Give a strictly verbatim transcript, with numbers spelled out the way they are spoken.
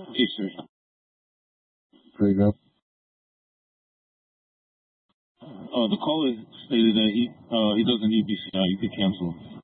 Yes, sir. Straight up. Uh, the caller stated that he uh, he doesn't need B C I. You could cancel.